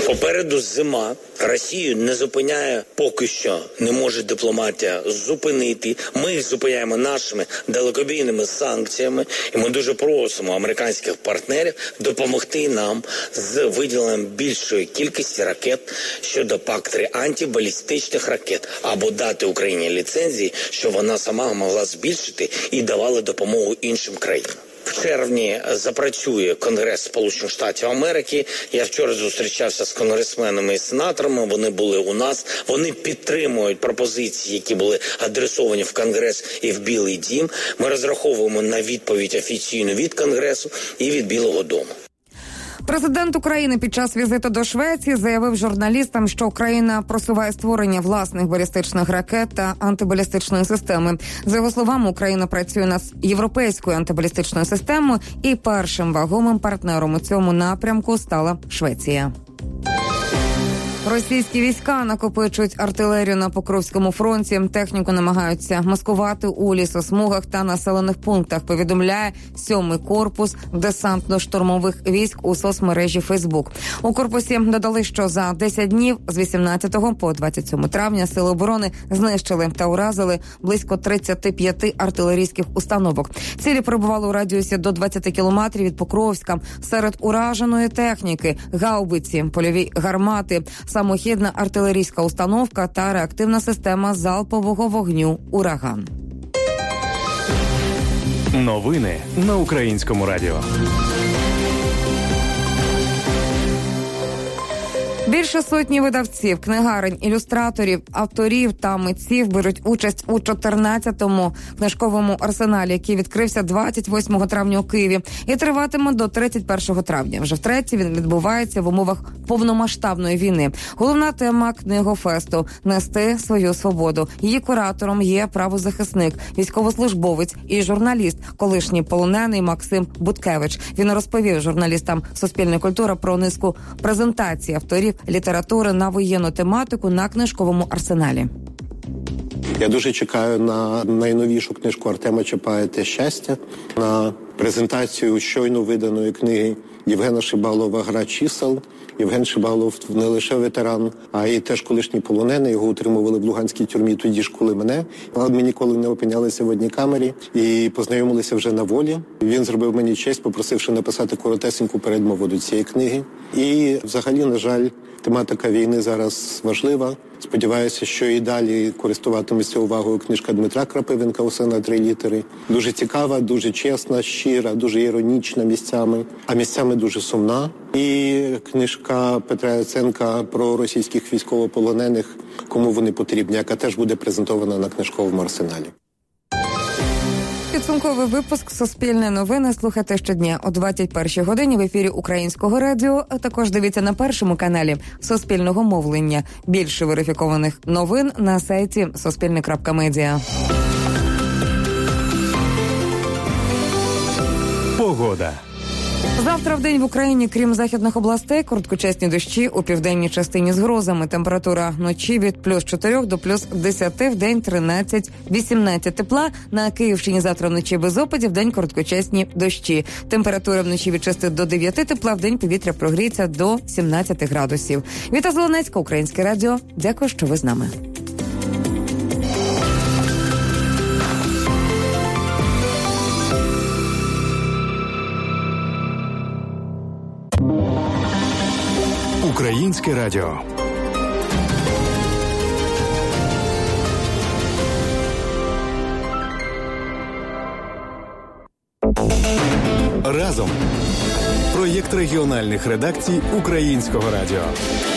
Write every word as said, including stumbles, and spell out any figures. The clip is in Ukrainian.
Попереду зима. Росію не зупиняє поки що, не може дипломатія зупинити. Ми їх зупиняємо нашими далекобійними санкціями. І ми дуже просимо американських партнерів допомогти нам з виділенням більшої кількості ракет щодо пактри антибалістичних ракет. Або дати Україні ліцензії, щоб вона сама могла збільшити і давала допомогу іншим країнам. В червні запрацює Конгрес Сполучених Штатів Америки. Я вчора зустрічався з конгресменами і сенаторами. Вони були у нас. Вони підтримують пропозиції, які були адресовані в Конгрес і в Білий дім. Ми розраховуємо на відповідь офіційну від Конгресу і від Білого дому. Президент України під час візиту до Швеції заявив журналістам, що Україна просуває створення власних балістичних ракет та антибалістичної системи. За його словами, Україна працює над європейською антибалістичною системою, і першим вагомим партнером у цьому напрямку стала Швеція. Російські війська накопичують артилерію на Покровському фронті. Техніку намагаються маскувати у лісосмугах та населених пунктах, повідомляє сьомий корпус десантно-штурмових військ у соцмережі Фейсбук. У корпусі додали, що за десять днів з вісімнадцятого по двадцять сьоме травня сили оборони знищили та уразили близько тридцять п'ять артилерійських установок. Цілі перебували у радіусі до двадцять кілометрів від Покровська. Серед ураженої техніки – гаубиці, польові гармати, самохідна артилерійська установка та реактивна система залпового вогню «Ураган». Новини на Українському радіо. Більше сотні видавців, книгарень, ілюстраторів, авторів та митців беруть участь у чотирнадцятому книжковому арсеналі, який відкрився двадцять восьмого травня у Києві і триватиме до тридцять першого травня. Вже втретє він відбувається в умовах повномасштабної війни. Головна тема книгофесту – «Нести свою свободу». Її куратором є правозахисник, військовослужбовець і журналіст, колишній полонений Максим Буткевич. Він розповів журналістам «Суспільна культура» про низку презентацій авторів літератури на воєнну тематику на книжковому арсеналі. Я дуже чекаю на найновішу книжку Артема Чапая «Те щастя», на презентацію щойно виданої книги Євгена Шибалова «Гра чисел». Євген Шибалов не лише ветеран, а й теж колишній полонений. Його утримували в луганській тюрмі тоді ж, коли мене. Але ми ніколи не опинялися в одній камері і познайомилися вже на волі. Він зробив мені честь, попросивши написати коротесеньку передмову до цієї книги. І взагалі, на жаль, тематика війни зараз важлива. Сподіваюся, що і далі користуватиметься увагою книжка Дмитра Крапивенка «Усе на три літери». Дуже цікава, дуже чесна, щира, дуже іронічна місцями, а місцями дуже сумна. І книжка Петра Яценка про російських військовополонених, кому вони потрібні, яка теж буде презентована на книжковому арсеналі. Підсумковий випуск «Суспільне новини» слухайте щодня о двадцять першій годині в ефірі Українського радіо, а також дивіться на першому каналі Суспільного мовлення. Більше верифікованих новин на сайті суспільне крапка медіа. Погода. Завтра в день в Україні, крім західних областей, короткочасні дощі у південній частині з грозами. Температура вночі від плюс чотирьох до плюс десяти, в день тринадцять-вісімнадцять тепла. На Київщині завтра вночі без опадів, в день короткочасні дощі. Температура вночі від шести до дев'яти тепла, в день повітря прогріється до сімнадцяти градусів. Віта Зеленецька, Українське радіо. Дякую, що ви з нами. Українське радіо. Разом. Проєкт регіональних редакцій Українського радіо.